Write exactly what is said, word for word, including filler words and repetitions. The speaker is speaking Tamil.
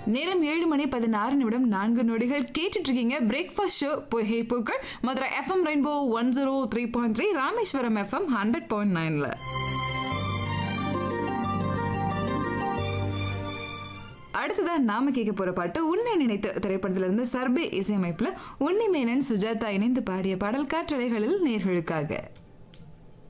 நேரம் ஏழு மணி பதினாறு நிமிடம் நான்கு நொடிகள் கேட்டுட்டு இருக்கீங்க பிரேக்ஃபாஸ்ட் ஷோ பொய்கை பூக்கள் Madurai FM rainbow one zero three point three Rameswaram FM hundred point நைன்ல. அடுத்ததான் நாம கேட்க போற பாட்டு உன்னை நினைத்து திரைப்படத்துல இருந்து சர்பே இசையமைப்புல உன்னி மேனன் சுஜாதா இணைந்து பாடிய பாடல் காற்றலைகளில் நேர்களுக்காக.